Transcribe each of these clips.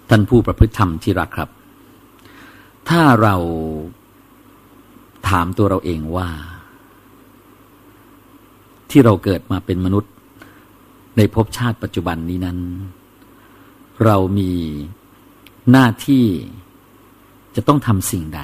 ท่านผู้ประพฤติธรรมที่รักครับถ้าเราถามตัวเราเองว่าที่เราเกิดมาเป็นมนุษย์ในภพชาติปัจจุบันนี้นั้นเรามีหน้าที่จะต้องทำสิ่งใด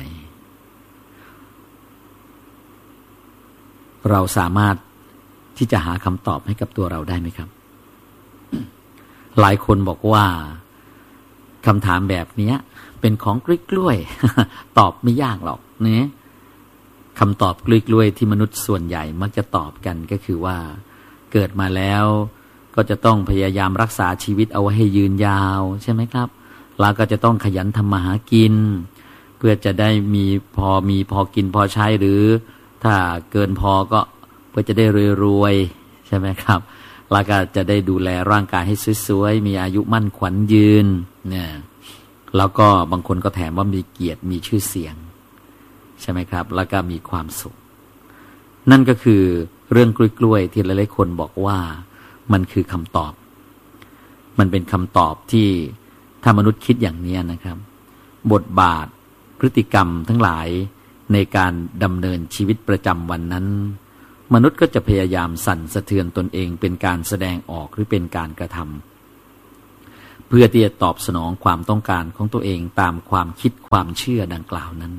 เราสามารถที่จะหาคำตอบให้กับตัวเราได้ไหมครับหลายคนบอกว่าคำถามแบบนี้เป็นของกล้วยๆ ตอบไม่ยากหรอกเนี่ยคำตอบกล้วยๆที่มนุษย์ส่วนใหญ่มักจะตอบกันก็คือว่าเกิดมาแล้วก็จะต้องพยายามรักษาชีวิตเอาไว้ให้ยืนยาวใช่ไหมครับแล้วก็จะต้องขยันทำมาหากินเพื่อจะได้มีพอกินพอใช้หรือถ้าเกินพอก็เพื่อจะได้รวยๆใช่ไหมครับแล้วก็จะได้ดูแลร่างกายให้สวยๆมีอายุมั่นขวัญยืนเนี่ยแล้วก็บางคนก็แถมว่ามีเกียรติมีชื่อเสียงใช่ไหมครับแล้วก็มีความสุขนั่นก็คือเรื่องกล้วยๆที่หลายๆคนบอกว่ามันคือคำตอบมันเป็นคำตอบที่ถ้ามนุษย์คิดอย่างนี้นะครับบทบาทพฤติกรรมทั้งหลายในการดำเนินชีวิตประจำวันนั้นมนุษย์ก็จะพยายามสั่นสะเทือนตนเองเป็นการแสดงออกหรือเป็นการกระทำเพื่อที่จะตอบสนองความต้องการของตัวเองตามความคิดความเชื่อดังกล่าวนั้น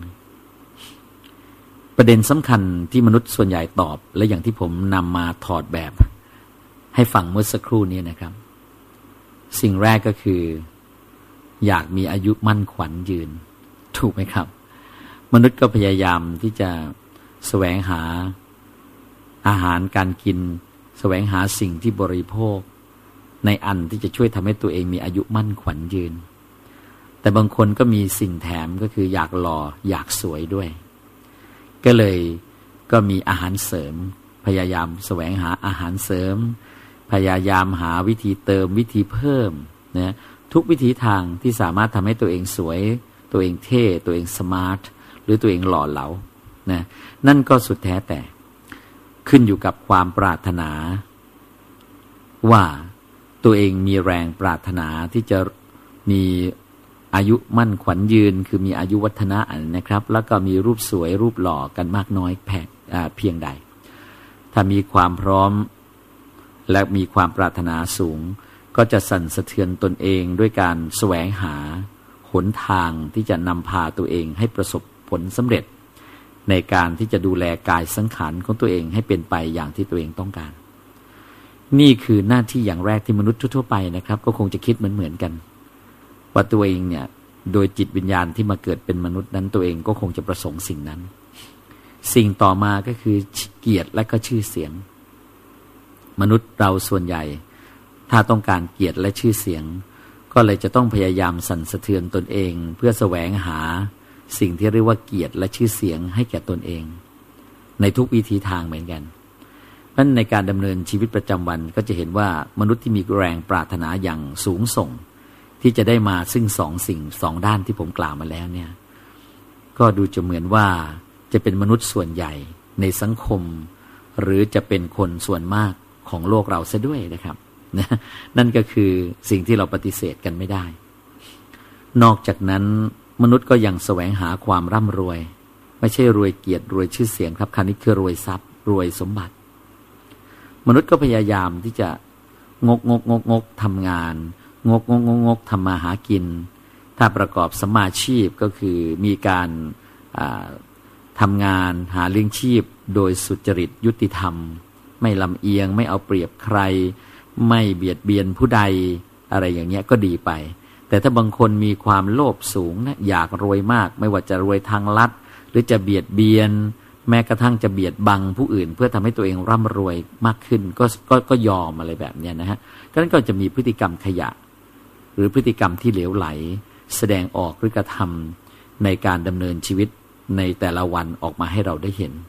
ประเด็นสำคัญที่มนุษย์ส่วนใหญ่ตอบและอย่างที่ผมนำมาถอดแบบให้ฟังเมื่อสักครู่นี้นะครับสิ่งแรกก็คืออยากมีอายุมั่นขวัญยืนถูกไหมครับมนุษย์ก็พยายามที่จะแสวงหาอาหารการกินแสวงหาสิ่งที่บริโภคในอันที่จะช่วยทำให้ตัวเองมีอายุมั่นขวัญยืนแต่บางคนก็มีสิ่งแถมก็คืออยากหล่ออยากสวยด้วยก็เลยก็มีอาหารเสริมพยายามแสวงหาอาหารเสริมพยายามหาวิธีเติมวิธีเพิ่มนะทุกวิธีทางที่สามารถทำให้ตัวเองสวยตัวเองเท่ตัวเองสมาร์ทหรือตัวเองหล่อเหลานะนั่นก็สุดแท้แต่ขึ้นอยู่กับความปรารถนาว่าตัวเองมีแรงปรารถนาที่จะมีอายุมั่นขวัญยืนคือมีอายุวัฒนะนะครับแล้วก็มีรูปสวยรูปหล่อกันมากน้อยเพียงใดถ้ามีความพร้อมและมีความปรารถนาสูงก็จะสั่นสะเทือนตนเองด้วยการแสวงหาหนทางที่จะนำพาตัวเองให้ประสบผลสำเร็จในการที่จะดูแลกายสังขารของตัวเองให้เป็นไปอย่างที่ตัวเองต้องการนี่คือหน้าที่อย่างแรกที่มนุษย์ทั่วไปนะครับก็คงจะคิดเหมือนกันว่าตัวเองเนี่ยโดยจิตวิญญาณที่มาเกิดเป็นมนุษย์นั้นตัวเองก็คงจะประสงค์สิ่งนั้นสิ่งต่อมาก็คือเกียรติและก็ชื่อเสียงมนุษย์เราส่วนใหญ่ถ้าต้องการเกียรติและชื่อเสียงก็เลยจะต้องพยายามสั่นสะเทือนตนเองเพื่อแสวงหาสิ่งที่เรียกว่าเกียรติและชื่อเสียงให้แก่ตนเองในทุกวิธีทางเหมือนกันเพราะฉะนั้นในการดำเนินชีวิตประจำวันก็จะเห็นว่ามนุษย์ที่มีแรงปรารถนาอย่างสูงส่งที่จะได้มาซึ่งสองด้านที่ผมกล่าวมาแล้วเนี่ยก็ดูจะเหมือนว่าจะเป็นมนุษย์ส่วนใหญ่ในสังคมหรือจะเป็นคนส่วนมากของโลกเราซะด้วยนะครับนั่นก็คือสิ่งที่เราปฏิเสธกันไม่ได้นอกจากนั้นมนุษย์ก็ยังแสวงหาความร่ำรวยไม่ใช่รวยเกียรติรวยชื่อเสียงครับคราวนี้คือรวยทรัพย์รวยสมบัติมนุษย์ก็พยายามที่จะงกทำงานงกทำมาหากินถ้าประกอบสัมมาชีพก็คือมีการทำงานหาเลี้ยงชีพโดยสุจริตยุติธรรมไม่ลำเอียงไม่เอาเปรียบใครไม่เบียดเบียนผู้ใดอะไรอย่างเงี้ยก็ดีไปแต่ถ้าบางคนมีความโลภสูงนะอยากรวยมากไม่ว่าจะรวยทางลัดหรือจะเบียดเบียนแม้กระทั่งจะเบียดบังผู้อื่นเพื่อทำให้ตัวเองร่ำรวยมากขึ้นก็ยอมอะไรแบบนี้นะฮะก็นั้นก็จะมีพฤติกรรมขยะหรือพฤติกรรมที่เหลวไหลแสดงออกหรือกระทำในการดำเนินชีวิตในแต่ละวันออกมาให้เราได้เห็น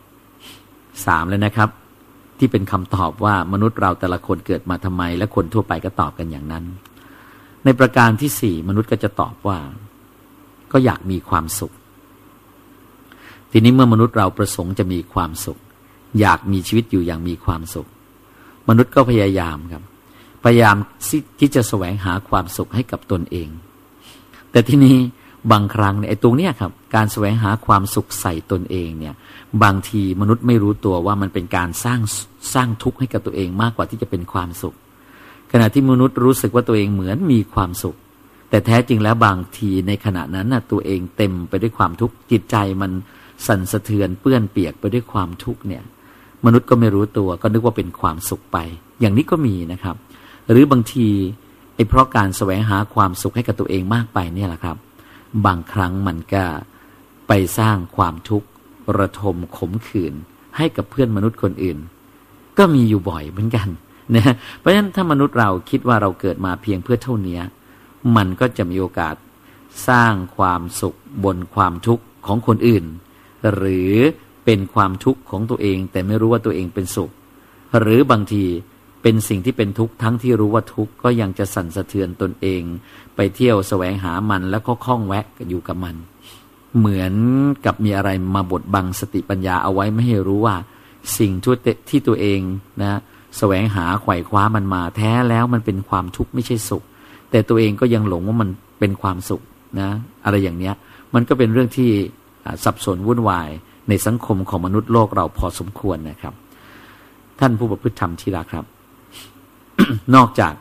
3แล้วนะครับที่เป็นคำตอบว่ามนุษย์เราแต่ละคนเกิดมาทำไมและคนทั่วไปก็ตอบกันอย่างนั้นในประการที่4มนุษย์ก็จะตอบว่าก็อยากมีความสุขทีนี้เมื่อมนุษย์เราประสงค์จะมีความสุขอยากมีชีวิตอยู่อย่างมีความสุขมนุษย์ก็พยายามครับพยายามที่จะแสวงหาความสุขให้กับตนเองแต่ที่นี้บางครั้งเนี่ยไอ้ตรงเนี้ยครับการแสวงหาความสุขใส่ตนเองเนี่ยบางทีมนุษย์ไม่รู้ตัวว่ามันเป็นการสร้างทุกข์ให้กับตัวเองมากกว่าที่จะเป็นความสุขขณะที่มนุษย์รู้สึกว่าตัวเองเหมือนมีความสุขแต่แท้จริงแล้วบางทีในขณะนั้นน่ะตัวเองเต็มไปด้วยความทุกข์จิตใจมันสั่นสะเทือนเปื้อนเปียกไปด้วยความทุกข์เนี่ยมนุษย์ก็ไม่รู้ตัวก็นึกว่าเป็นความสุขไปอย่างนี้ก็มีนะครับหรือบางทีไอ้เพราะการแสวงหาความสุขให้กับตัวเองมากไปเนี่ยแหละครับบางครั้งมันก็ไปสร้างความทุกข์ระทมขมขื่นให้กับเพื่อนมนุษย์คนอื่นก็มีอยู่บ่อยเหมือนกันนะเพราะฉะนั้นถ้ามนุษย์เราคิดว่าเราเกิดมาเพียงเพื่อเท่านี้มันก็จะมีโอกาสสร้างความสุขบนความทุกข์ของคนอื่นหรือเป็นความทุกข์ของตัวเองแต่ไม่รู้ว่าตัวเองเป็นสุขหรือบางทีเป็นสิ่งที่เป็นทุกข์ทั้งที่รู้ว่าทุกข์ก็ยังจะสั่นสะเทือนตนเองไปเที่ยวแสวงหามันแล้วก็คล้องแวะอยู่กับมันเหมือนกับมีอะไรมาบดบังสติปัญญาเอาไว้ไม่ให้รู้ว่าสิ่งที่ตัวเองนะแสวงหาไขว่คว้ามันมาแท้แล้วมันเป็นความทุกข์ไม่ใช่สุขแต่ตัวเองก็ยังหลงว่ามันเป็นความสุขนะอะไรอย่างเนี้ยมันก็เป็นเรื่องที่สับสนวุ่นวายในสังคมของมนุษย์โลกเราพอสมควรนะครับท่านผู้ประพฤติธรรมที่รักครับ นอกจาก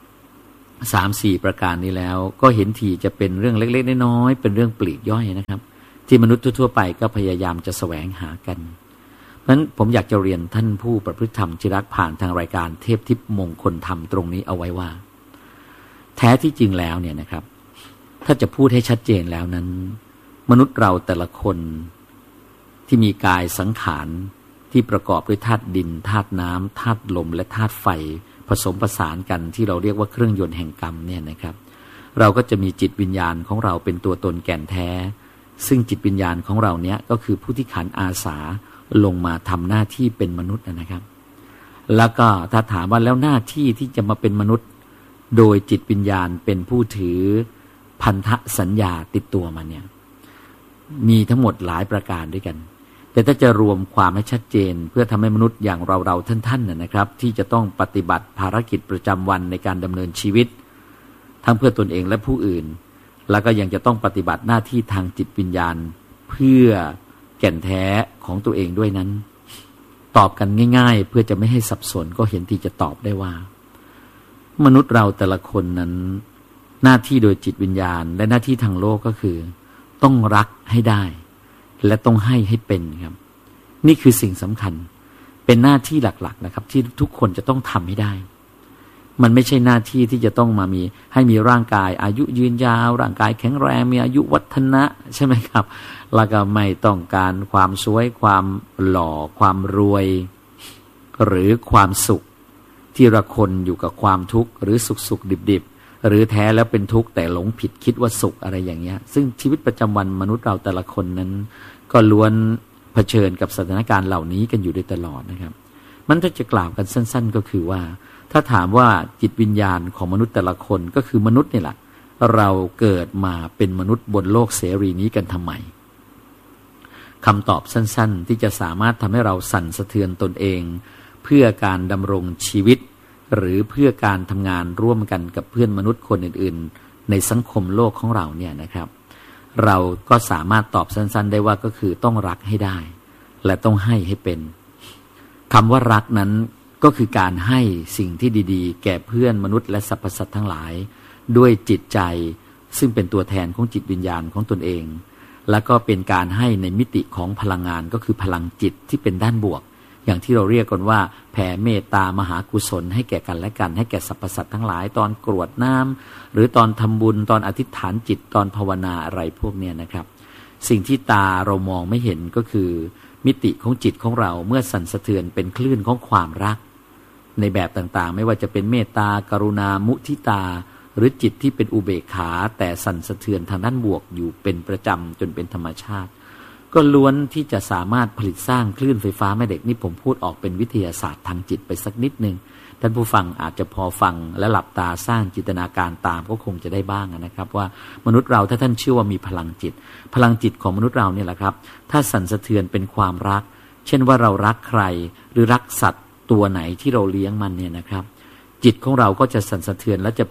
3-4 ประการนี้แล้วก็เห็นทีจะเป็นเรื่องเล็กๆน้อยๆเป็นเรื่องปลีกย่อยนะครับที่มนุษย์ทั่วไปก็พยายามจะแสวงหากันเพราะฉะนั้นผมอยากจะเรียนท่านผู้ประพฤติธรรมที่รักผ่านทางรายการเทพทิพย์มงคลธรรมตรงนี้เอาไว้ว่าแท้ที่จริงแล้วเนี่ยนะครับถ้าจะพูดให้ชัดเจนแล้วนั้นมนุษย์เราแต่ละคนที่มีกายสังขารที่ประกอบด้วยธาตุดินธาตุน้ำธาตุลมและธาตุไฟผสมผสานกันที่เราเรียกว่าเครื่องยนต์แห่งกรรมเนี่ยนะครับเราก็จะมีจิตวิญญาณของเราเป็นตัวตนแก่นแท้ซึ่งจิตวิญญาณของเราเนี้ยก็คือผู้ที่ขันอาสาลงมาทำหน้าที่เป็นมนุษย์นะครับแล้วก็ถ้าถามว่าแล้วหน้าที่ที่จะมาเป็นมนุษย์โดยจิตวิญญาณเป็นผู้ถือพันธสัญญาติดตัวมาเนี่ยมีทั้งหมดหลายประการด้วยกันแต่ถ้าจะรวมความให้ชัดเจนเพื่อทำให้มนุษย์อย่างเราท่านนะครับที่จะต้องปฏิบัติภารกิจประจำวันในการดำเนินชีวิตทั้งเพื่อตนเองและผู้อื่นแล้วก็ยังจะต้องปฏิบัติหน้าที่ทางจิตวิญญาณเพื่อแก่นแท้ของตัวเองด้วยนั้นตอบกันง่ายๆเพื่อจะไม่ให้สับสนก็เห็นที่จะตอบได้ว่ามนุษย์เราแต่ละคนนั้นหน้าที่โดยจิตวิญญาณและหน้าที่ทางโลกก็คือต้องรักให้ได้และต้องให้เป็นครับนี่คือสิ่งสำคัญเป็นหน้าที่หลักๆนะครับที่ทุกคนจะต้องทำให้ได้มันไม่ใช่หน้าที่ที่จะต้องมามีให้มีร่างกายอายุยืนยาวร่างกายแข็งแรงมีอายุวัฒนะใช่ไหมครับแล้วก็ไม่ต้องการความสวยความหล่อความรวยหรือความสุขที่ระคนอยู่กับความทุกข์หรือสุขดิบหรือแท้แล้วเป็นทุกข์แต่หลงผิดคิดว่าสุขอะไรอย่างเงี้ยซึ่งชีวิตประจำวันมนุษย์เราแต่ละคนนั้นก็ล้วนเผชิญกับสถานการณ์เหล่านี้กันอยู่โดยตลอดนะครับมันถ้าจะกล่าวกันสั้นๆก็คือว่าถ้าถามว่าจิตวิญญาณของมนุษย์แต่ละคนก็คือมนุษย์นี่แหละเราเกิดมาเป็นมนุษย์บนโลกเสรีนี้กันทำไมคำตอบสั้นๆที่จะสามารถทำให้เราสั่นสะเทือนตนเองเพื่อการดำรงชีวิตหรือเพื่อการทำงานร่วมกันกับเพื่อนมนุษย์คนอื่นๆในสังคมโลกของเราเนี่ยนะครับเราก็สามารถตอบสั้นๆได้ว่าก็คือต้องรักให้ได้และต้องให้เป็นคำว่ารักนั้นก็คือการให้สิ่งที่ดีๆแก่เพื่อนมนุษย์และสรรพสัตว์ทั้งหลายด้วยจิตใจซึ่งเป็นตัวแทนของจิตวิญญาณของตนเองแล้วก็เป็นการให้ในมิติของพลังงานก็คือพลังจิตที่เป็นด้านบวกอย่างที่เราเรียกกันว่าแผ่เมตตามหากุศลให้แก่กันและกันให้แก่สรรพสัตว์ทั้งหลายตอนกรวดน้ำหรือตอนทำบุญตอนอธิษฐานจิตตอนภาวนาอะไรพวกนี้นะครับสิ่งที่ตาเรามองไม่เห็นก็คือมิติของจิตของเราเมื่อสั่นสะเทือนเป็นคลื่นของความรักในแบบต่างๆไม่ว่าจะเป็นเมตตากรุณามุทิตาหรือจิตที่เป็นอุเบกขาแต่สั่นสะเทือนทางด้านบวกอยู่เป็นประจำจนเป็นธรรมชาติก็ล้วนที่จะสามารถผลิตสร้างคลื่นไฟฟ้าแม่เหล็กนี่ผมพูดออกเป็นวิทยาศาสตร์ทางจิตไปสักนิดนึงท่านผู้ฟังอาจจะพอฟังและหลับตาสร้างจินตนาการตามก็คงจะได้บ้างนะครับว่ามนุษย์เราถ้าท่านเชื่อว่ามีพลังจิตของมนุษย์เราเนี่ยแหละครับถ้าสั่นสะเทือนเป็นความรักเช่นว่าเรารักใครหรือรักสัตว์ตัวไหนที่เราเลี้ยงมันเนี่ยนะครับจิตของเราก็จะสั่นสะเทือนและจะผลิต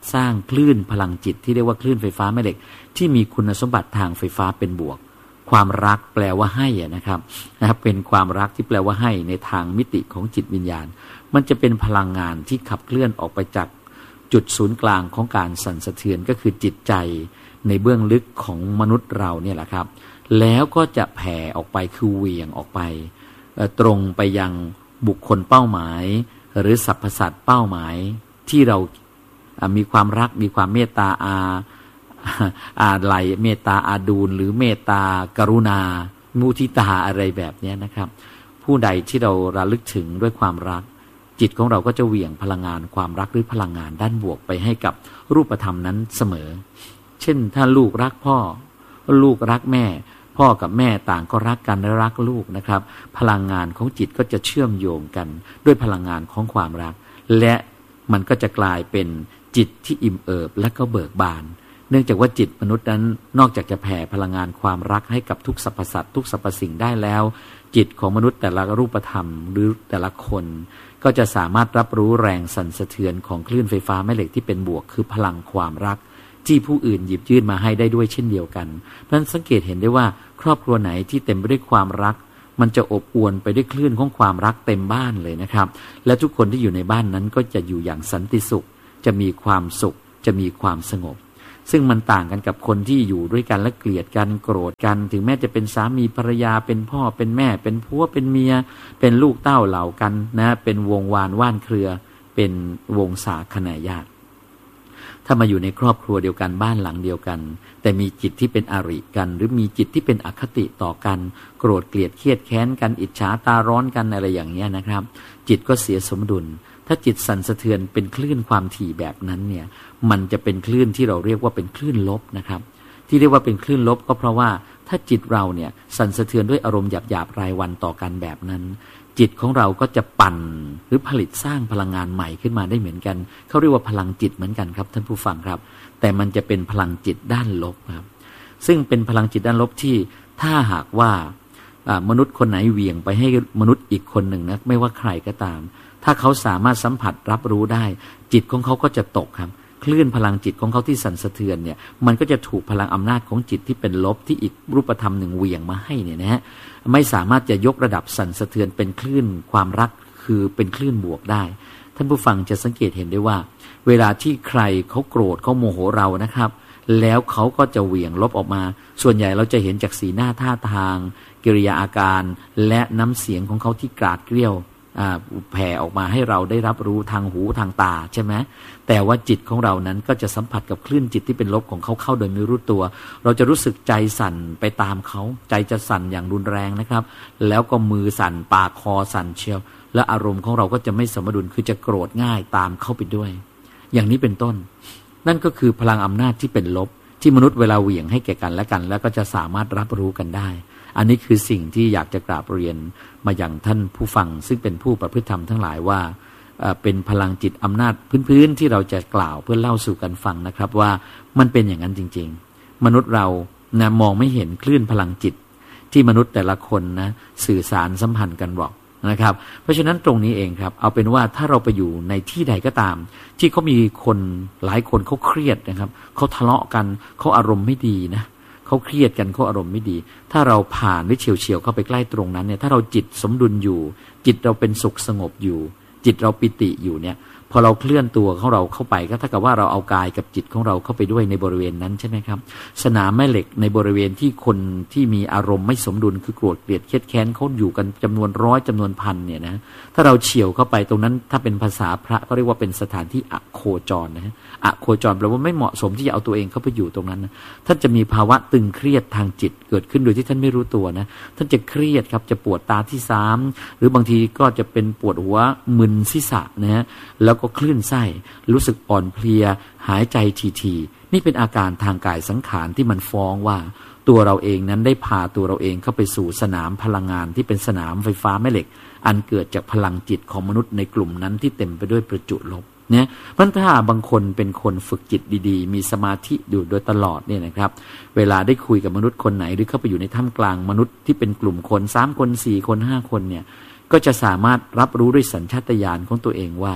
สร้างคลื่นพลังจิตที่เรียกว่าคลื่นไฟฟ้าแม่เหล็กที่มีคุณสมบัติทางไฟฟ้าเป็นบวกความรักแปลว่าให้นะครับเป็นความรักที่แปลว่าให้ในทางมิติของจิตวิญญาณมันจะเป็นพลังงานที่ขับเคลื่อนออกไปจากจุดศูนย์กลางของการสั่นสะเทือนก็คือจิตใจในเบื้องลึกของมนุษย์เราเนี่ยแหละครับแล้วก็จะแผ่ออกไปคือเหวี่ยงออกไปตรงไปยังบุคคลเป้าหมายหรือสรรพสัตว์เป้าหมายที่เรามีความรักมีความเมตตาอาลัยเมตตาอาดูลหรือเมตตากรุณามุทิตาอะไรแบบนี้นะครับผู้ใดที่เราระลึกถึงด้วยความรักจิตของเราก็จะเหวี่ยงพลังงานความรักหรือพลังงานด้านบวกไปให้กับรูปธรรมนั้นเสมอเช่นถ้าลูกรักพ่อลูกรักแม่พ่อกับแม่ต่างก็รักกันและรักลูกนะครับพลังงานของจิตก็จะเชื่อมโยงกันด้วยพลังงานของความรักและมันก็จะกลายเป็นจิตที่อิ่มเอิบและก็เบิกบานเนื่องจากว่าจิตมนุษย์นั้นนอกจากจะแผ่พลังงานความรักให้กับทุกสรรพสัตว์ทุกสรรพสิ่งได้แล้วจิตของมนุษย์แต่ละรูปธรรมหรือแต่ละคนก็จะสามารถรับรู้แรงสั่นสะเทือนของคลื่นไฟฟ้าแม่เหล็กที่เป็นบวกคือพลังความรักที่ผู้อื่นหยิบยื่นมาให้ได้ด้วยเช่นเดียวกันเพราะฉะนั้นสังเกตเห็นได้ว่าครอบครัวไหนที่เต็มไปด้วยความรักมันจะอบอวลไปด้วยคลื่นของความรักเต็มบ้านเลยนะครับและทุกคนที่อยู่ในบ้านนั้นก็จะอยู่อย่างสันติสุขจะมีความสุขจะมีความสงบซึ่งมันต่างกันกับคนที่อยู่ด้วยกันและเกลียดกันโกรธกันถึงแม้จะเป็นสามีภรรยาเป็นพ่อเป็นแม่เป็นผัวเป็นเมียเป็นลูกเต้าเหล่ากันนะเป็นวงวานว่านเครือเป็นวงศาคณาญาติถ้ามาอยู่ในครอบครัวเดียวกันบ้านหลังเดียวกันแต่มีจิตที่เป็นอริกันหรือมีจิตที่เป็นอคติต่อกันโกรธเกลียดเครียดแค้นกันอิจฉาตาร้อนกันอะไรอย่างเงี้ยนะครับจิตก็เสียสมดุลถ้าจิตสั่นสะเทือนเป็นคลื่นความถี่แบบนั้นเนี่ยมันจะเป็นคลื่นที่เราเรียกว่าเป็นคลื่นลบนะครับที่เรียกว่าเป็นคลื่นลบก็เพราะว่าถ้าจิตเราเนี่ยสั่นสะเทือนด้วยอารมณ์หยาบๆรายวันต่อกันแบบนั้นจิตของเราก็จะปั่นหรือผลิตสร้างพลังงานใหม่ขึ้นมาได้เหมือนกันเขาเรียกว่าพลังจิตเหมือนกันครับท่านผู้ฟังครับแต่มันจะเป็นพลังจิตด้านลบครับซึ่งเป็นพลังจิตด้านลบที่ถ้าหากว่ามนุษย์คนไหนเหวี่ยงไปให้มนุษย์อีกคนหนึ่งนะไม่ว่าใครก็ตามถ้าเขาสามารถสัมผัสรับรู้ได้จิตของเขาก็จะตกครับคลื่นพลังจิตของเขาที่สั่นสะเทือนเนี่ยมันก็จะถูกพลังอำนาจของจิตที่เป็นลบที่อีกรูปธรรมหนึ่งเหวี่ยงมาให้เนี่ยนะฮะไม่สามารถจะยกระดับสั่นสะเทือนเป็นคลื่นความรักคือเป็นคลื่นบวกได้ท่านผู้ฟังจะสังเกตเห็นได้ว่าเวลาที่ใครเขาโกรธเขาโมโหเรานะครับแล้วเขาก็จะเหวี่ยงลบออกมาส่วนใหญ่เราจะเห็นจากสีหน้าท่าทางกิริยาอาการและน้ำเสียงของเขาที่กราดเกรี้ยวแผ่ออกมาให้เราได้รับรู้ทางหูทางตาใช่ไหมแต่ว่าจิตของเรานั้นก็จะสัมผัสกับคลื่นจิตที่เป็นลบของเขาเข้าโดยไม่รู้ตัวเราจะรู้สึกใจสั่นไปตามเขาใจจะสั่นอย่างรุนแรงนะครับแล้วก็มือสั่นปากคอสั่นเชียวและอารมณ์ของเราก็จะไม่สมดุลคือจะโกรธง่ายตามเข้าไปด้วยอย่างนี้เป็นต้นนั่นก็คือพลังอำนาจที่เป็นลบที่มนุษย์เวลาเหวี่ยงให้แก่กันและกันแล้วก็จะสามารถรับรู้กันได้อันนี้คือสิ่งที่อยากจะกราบเรียนมาอย่างท่านผู้ฟังซึ่งเป็นผู้ประพฤติธรรมทั้งหลายว่าเป็นพลังจิตอำนาจพื้นๆที่เราจะกล่าวเพื่อเล่าสู่กันฟังนะครับว่ามันเป็นอย่างนั้นจริงๆมนุษย์เรานะมองไม่เห็นคลื่นพลังจิตที่มนุษย์แต่ละคนนะสื่อสารสัมพันธ์กันบอกนะครับเพราะฉะนั้นตรงนี้เองครับเอาเป็นว่าถ้าเราไปอยู่ในที่ใดก็ตามที่เขามีคนหลายคนเขาเครียดนะครับเขาทะเลาะกันเขาอารมณ์ไม่ดีนะเขาเครียดกันเขาอารมณ์ไม่ดีถ้าเราผ่านหรือเฉียวๆเข้าไปใกล้ตรงนั้นเนี่ยถ้าเราจิตสมดุลอยู่จิตเราเป็นสุขสงบอยู่จิตเราปิติอยู่เนี่ยพอเราเคลื่อนตัวของเราเข้าไปก็เท่ากับว่าเราเอากายกับจิตของเราเข้าไปด้วยในบริเวณนั้นใช่ไหมครับสนามแม่เหล็กในบริเวณที่คนที่มีอารมณ์ไม่สมดุลคือโกรธเกลียดเครียดแค้นเขาอยู่กันจำนวนร้อยจำนวนพันเนี่ยนะถ้าเราเฉียวเข้าไปตรงนั้นถ้าเป็นภาษาพระก็เรียกว่าเป็นสถานที่อโคจรนะฮะอโคจรแปลว่าไม่เหมาะสมที่จะเอาตัวเองเข้าไปอยู่ตรงนั้นนะท่านจะมีภาวะตึงเครียดทางจิตเกิดขึ้นโดยที่ท่านไม่รู้ตัวนะท่านจะเครียดครับจะปวดตาที่3หรือบางทีก็จะเป็นปวดหัวมึนศีรษะนะฮะแล้วก็คลื่นไส้รู้สึกอ่อนเพลียหายใจทีๆนี่เป็นอาการทางกายสังขารที่มันฟ้องว่าตัวเราเองนั้นได้พาตัวเราเองเข้าไปสู่สนามพลังงานที่เป็นสนามไฟฟ้าแม่เหล็กอันเกิดจากพลังจิตของมนุษย์ในกลุ่มนั้นที่เต็มไปด้วยประจุลบเนี่ยเพราะถ้าบางคนเป็นคนฝึกจิตดีๆมีสมาธิอยู่โดยตลอดเนี่ยนะครับเวลาได้คุยกับมนุษย์คนไหนหรือเข้าไปอยู่ในท่ามกลางมนุษย์ที่เป็นกลุ่มคน3คน4คน5คนเนี่ยก็จะสามารถรับรู้ด้วยสัญชาตญาณของตัวเองว่า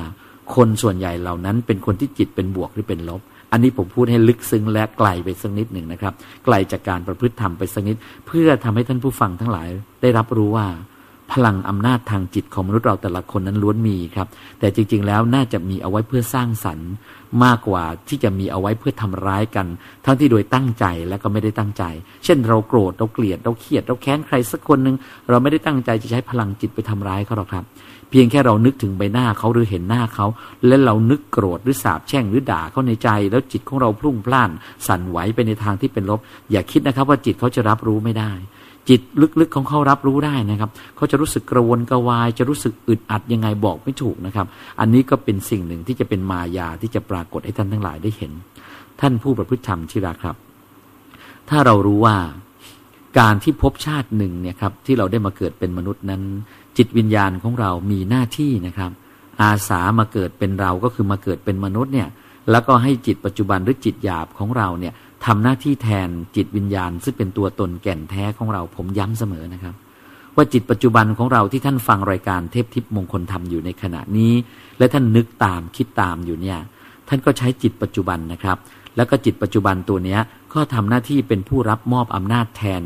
คนส่วนใหญ่เหล่านั้นเป็นคนที่จิตเป็นบวกหรือเป็นลบอันนี้ผมพูดให้ลึกซึ้งและไกลไปสักนิดหนึ่งนะครับไกลจากการประพฤติธรรมไปสักนิดเพื่อทำให้ท่านผู้ฟังทั้งหลายได้รับรู้ว่าพลังอำนาจทางจิตของมนุษย์เราแต่ละคนนั้นล้วนมีครับแต่จริงๆแล้วน่าจะมีเอาไว้เพื่อสร้างสรรค์มากกว่าที่จะมีเอาไว้เพื่อทำร้ายกันทั้งที่โดยตั้งใจและก็ไม่ได้ตั้งใจเช่นเราโกรธเราเกลียดเราเครียดเราแค้นใครสักคนหนึ่งเราไม่ได้ตั้งใจจะใช้พลังจิตไปทำร้ายเขาหรอกครับเพียงแค่เรานึกถึงใบหน้าเขาหรือเห็นหน้าเขาและเรานึกโกรธหรือสาปแช่งหรือด่าเขาในใจแล้วจิตของเราพลุ่งพล่านสั่นไหวไปในทางที่เป็นลบอย่าคิดนะครับว่าจิตเขาจะรับรู้ไม่ได้จิตลึกๆของเขารับรู้ได้นะครับเขาจะรู้สึกกระวนกระวายจะรู้สึกอึดอัดยังไงบอกไม่ถูกนะครับอันนี้ก็เป็นสิ่งหนึ่งที่จะเป็นมายาที่จะปรากฏให้ท่านทั้งหลายได้เห็นท่านผู้ประพฤติธรรมที่รักครับถ้าเรารู้ว่าการที่พบชาติหนึ่งเนี่ยครับที่เราได้มาเกิดเป็นมนุษย์นั้นจิตวิญญาณของเรามีหน้าที่นะครับอาสามาเกิดเป็นเราก็คือมาเกิดเป็นมนุษย์เนี่ยแล้วก็ให้จิตปัจจุบันหรือจิตหยาบของเราเนี่ยทำหน้าที่แทนจิตวิญญาณซึ่งเป็นตัวตนแก่นแท้ของเราผมย้ำเสมอนะครับว่าจิตปัจจุบันของเราที่ท่านฟังรายการเทพทิพย์มงคลธรรมอยู่ในขณะนี้และท่านนึกตามคิดตามอยู่เนี่ยท่านก็ใช้จิตปัจจุบันนะครับแล้วก็จิตปัจจุบันตัวเนี้ยก็ทำหน้าที่เป็นผู้รับมอบอำนาจแทน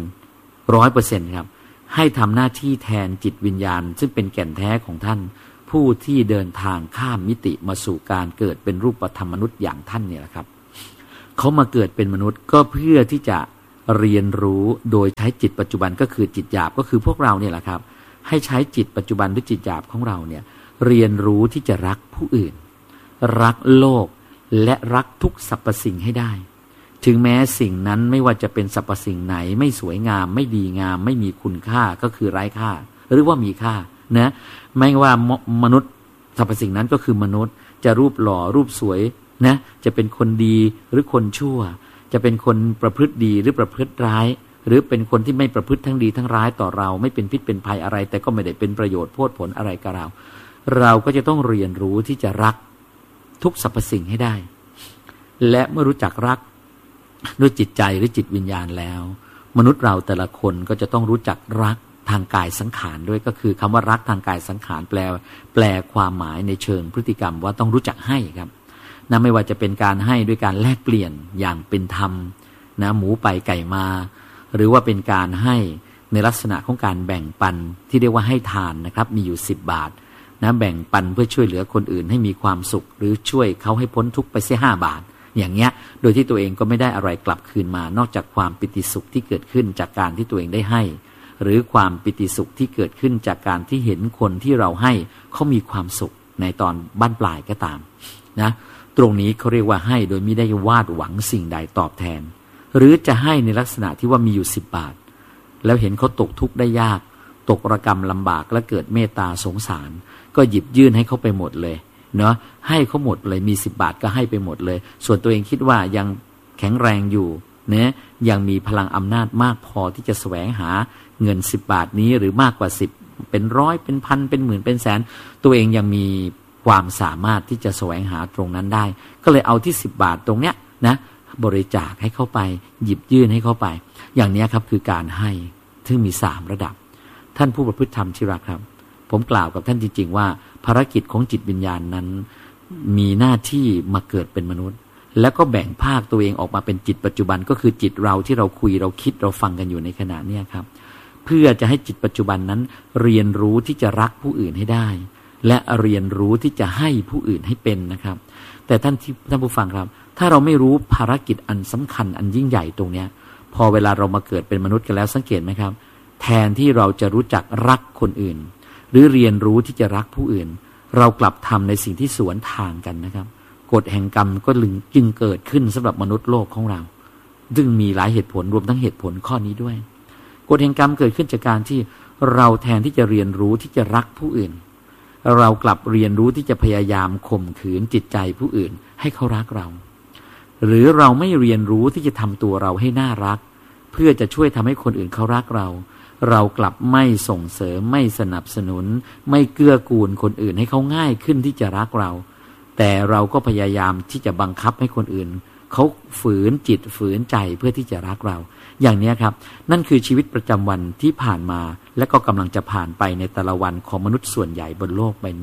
100% ครับให้ทำหน้าที่แทนจิตวิญญาณซึ่งเป็นแก่นแท้ของท่านผู้ที่เดินทางข้ามมิติมาสู่การเกิดเป็นรูปธรรมมนุษย์อย่างท่านเนี่ยครับเขามาเกิดเป็นมนุษย์ก็เพื่อที่จะเรียนรู้โดยใช้จิตปัจจุบันก็คือจิตหยาบก็คือพวกเราเนี่ยแหละครับให้ใช้จิตปัจจุบันหรือจิตหยาบของเราเนี่ยเรียนรู้ที่จะรักผู้อื่นรักโลกและรักทุกสรรพสิ่งให้ได้ถึงแม้สิ่งนั้นไม่ว่าจะเป็นสรรพสิ่งไหนไม่สวยงามไม่ดีงามไม่มีคุณค่าก็คือไร้ค่าหรือว่ามีค่านะไม่ว่ามนุษย์สรรพสิ่งนั้นก็คือมนุษย์จะรูปหล่อรูปสวยนะจะเป็นคนดีหรือคนชั่วจะเป็นคนประพฤติดีหรือประพฤติร้ายหรือเป็นคนที่ไม่ประพฤติทั้งดีทั้งร้ายต่อเราไม่เป็นพิษเป็นภัยอะไรแต่ก็ไม่ได้เป็นประโยชน์โพดผลอะไรกับเราก็จะต้องเรียนรู้ที่จะรักทุกสรรพสิ่งให้ได้และเมื่อรู้จักรักด้วยจิตใจหรือจิตวิญญาณแล้วมนุษย์เราแต่ละคนก็จะต้องรู้จักรักทางกายสังขารด้วยก็คือคำว่ารักทางกายสังขารแปลความหมายในเชิงพฤติกรรมว่าต้องรู้จักให้ครับนะไม่ว่าจะเป็นการให้ด้วยการแลกเปลี่ยนอย่างเป็นธรรมนะหมูไปไก่มาหรือว่าเป็นการให้ในลักษณะของการแบ่งปันที่เรียกว่าให้ทานนะครับมีอยู่10 บาทนะแบ่งปันเพื่อช่วยเหลือคนอื่นให้มีความสุขหรือช่วยเขาให้พ้นทุกข์ไปเสีย5 บาทอย่างเงี้ยโดยที่ตัวเองก็ไม่ได้อะไรกลับคืนมานอกจากความปิติสุขที่เกิดขึ้นจากการที่ตัวเองได้ให้หรือความปิติสุขที่เกิดขึ้นจากการที่เห็นคนที่เราให้เขามีความสุขในตอนบั้นปลายก็ตามนะตรงนี้เขาเรียกว่าให้โดยไม่ได้วาดหวังสิ่งใดตอบแทนหรือจะให้ในลักษณะที่ว่ามีอยู่10 บาทแล้วเห็นเขาตกทุกข์ได้ยากตกระกำลำบากและเกิดเมตตาสงสารก็หยิบยื่นให้เขาไปหมดเลยเนาะให้เขาหมดเลยมี10 บาทก็ให้ไปหมดเลยส่วนตัวเองคิดว่ายังแข็งแรงอยู่เนี่ยยังมีพลังอำนาจมากพอที่จะแสวงหาเงิน10 บาทนี้หรือมากกว่า10เป็นร้อยเป็นพันเป็นหมื่นเป็นแสนตัวเองยังมีความสามารถที่จะแสวงหาตรงนั้นได้ก็เลยเอาที่10 บาทตรงเนี้ยนะบริจาคให้เข้าไปหยิบยื่นให้เข้าไปอย่างนี้ครับคือการให้ซึ่งมี3 ระดับท่านผู้ประพฤติธรรมที่รักครับผมกล่าวกับท่านจริงๆว่าภารกิจของจิตวิญญาณนั้นมีหน้าที่มาเกิดเป็นมนุษย์แล้วก็แบ่งภาคตัวเองออกมาเป็นจิตปัจจุบันก็คือจิตเราที่เราคุยเราคิดเราฟังกันอยู่ในขณะนี้ครับเพื่อจะให้จิตปัจจุบันนั้นเรียนรู้ที่จะรักผู้อื่นให้ได้และเรียนรู้ที่จะให้ผู้อื่นให้เป็นนะครับแต่ท่านผู้ฟังครับถ้าเราไม่รู้ภารกิจอันสำคัญอันยิ่งใหญ่ตรงนี้พอเวลาเรามาเกิดเป็นมนุษย์กันแล้วสังเกตไหมครับแทนที่เราจะรู้จักรักคนอื่นหรือเรียนรู้ที่จะรักผู้อื่นเรากลับทำในสิ่งที่สวนทางกันนะครับกฎแห่งกรรมก็จึงเกิดขึ้นสำหรับมนุษย์โลกของเราซึ่งมีหลายเหตุผลรวมทั้งเหตุผลข้อนี้ด้วยกฎแห่งกรรมเกิดขึ้นจากการที่เราแทนที่จะเรียนรู้ที่จะรักผู้อื่นเรากลับเรียนรู้ที่จะพยายามข่มขืนจิตใจผู้อื่นให้เขารักเราหรือเราไม่เรียนรู้ที่จะทำตัวเราให้น่ารักเพื่อจะช่วยทำให้คนอื่นเขารักเรากลับไม่ส่งเสริมไม่สนับสนุนไม่เกื้อกูลคนอื่นให้เขาง่ายขึ้นที่จะรักเราแต่เราก็พยายามที่จะบังคับให้คนอื่นเขาฝืนจิตฝืนใจเพื่อที่จะรักเราอย่างนี้ครับนั่นคือชีวิตประจำวันที่ผ่านมาและก็กำลังจะผ่านไปในแต่ละวันของมนุษย์ส่วนใหญ่บนโลกใบนี้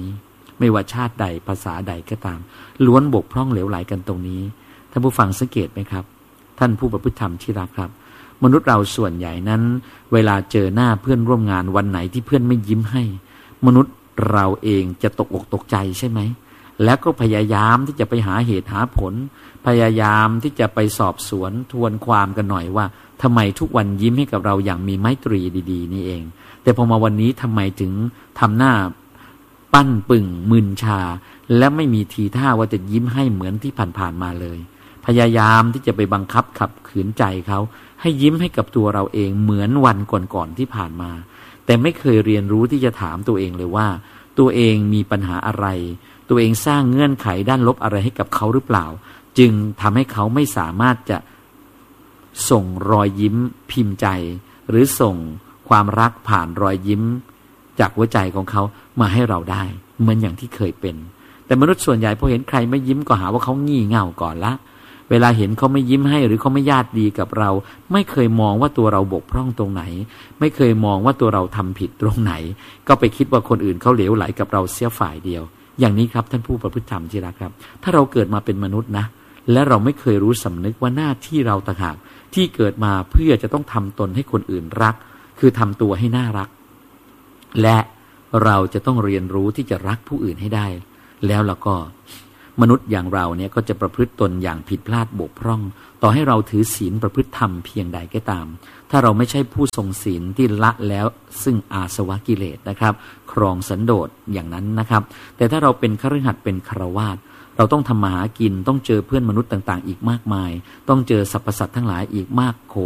ไม่ว่าชาติใดภาษาใดก็ตามล้วนบกพร่องเหลวไหลกันตรงนี้ท่านผู้ฟังสังเกตไหมครับท่านผู้ประพฤติธรรมที่รักครับมนุษย์เราส่วนใหญ่นั้นเวลาเจอหน้าเพื่อนร่วมงานวันไหนที่เพื่อนไม่ยิ้มให้มนุษย์เราเองจะตกอกตกใจใช่ไหมแล้วก็พยายามที่จะไปหาเหตุหาผลพยายามที่จะไปสอบสวนทวนความกันหน่อยว่าทำไมทุกวันยิ้มให้กับเราอย่างมีไมตรีดีๆนี่เองแต่พอมาวันนี้ทำไมถึงทำหน้าปั้นปึ่งมึนชาและไม่มีทีท่าว่าจะยิ้มให้เหมือนที่ผ่านๆมาเลยพยายามที่จะไปบังคับขับขืนใจเขาให้ยิ้มให้กับตัวเราเองเหมือนวันก่อนๆที่ผ่านมาแต่ไม่เคยเรียนรู้ที่จะถามตัวเองเลยว่าตัวเองมีปัญหาอะไรตัวเองสร้างเงื่อนไขด้านลบอะไรให้กับเขาหรือเปล่าจึงทำให้เขาไม่สามารถจะส่งรอยยิ้มพิมพ์ใจหรือส่งความรักผ่านรอยยิ้มจากหัวใจของเขามาให้เราได้เหมือนอย่างที่เคยเป็นแต่มนุษย์ส่วนใหญ่พอเห็นใครไม่ยิ้มก็หาว่าเขางี่เง่าก่อนละเวลาเห็นเขาไม่ยิ้มให้หรือเขาไม่ญาติดีกับเราไม่เคยมองว่าตัวเราบกพร่องตรงไหนไม่เคยมองว่าตัวเราทำผิดตรงไหนก็ไปคิดว่าคนอื่นเขาเหลวไหลกับเราเสียฝ่ายเดียวอย่างนี้ครับท่านผู้ประพฤติธรรมที่รักครับถ้าเราเกิดมาเป็นมนุษย์นะและเราไม่เคยรู้สำนึกว่าหน้าที่เราต่างหากที่เกิดมาเพื่อจะต้องทำตนให้คนอื่นรักคือทำตัวให้น่ารักและเราจะต้องเรียนรู้ที่จะรักผู้อื่นให้ได้แล้วเราก็มนุษย์อย่างเราเนี่ยก็จะประพฤติตนอย่างผิดพลาดบกพร่องต่อให้เราถือศีลประพฤติธรรมเพียงใดก็ตามถ้าเราไม่ใช่ผู้ทรงศีลที่ละแล้วซึ่งอาสวะกิเลสนะครับครองสันโดษอย่างนั้นนะครับแต่ถ้าเราเป็นคฤหัสถ์เป็นฆราวาสเราต้องทำมาหากินต้องเจอเพื่อนมนุษย์ต่างๆอีกมากมายต้องเจอสรรพสัตว์ทั้งหลายอีกมากโข